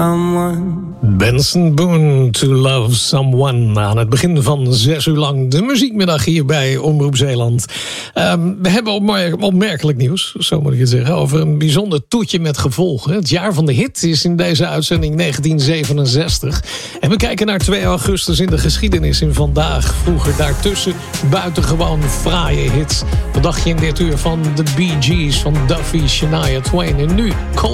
Benson Boone, To Love Someone. Aan het begin van 6 uur lang de muziekmiddag hier bij Omroep Zeeland. We hebben opmerkelijk nieuws, zo moet ik het zeggen, over een bijzonder toetje met gevolgen. Het jaar van de hit is in deze uitzending 1967. En we kijken naar 2 augustus in de geschiedenis in vandaag. Vroeger daartussen buitengewoon fraaie hits. Wat dacht je in dit uur van de Bee Gees, van Duffy, Shania Twain en nu